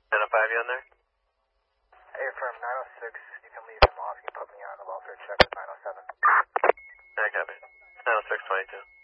905, you on there? Hey, affirm 906. You can leave him off. You can put me on the welfare check with 907. I got it. 90622.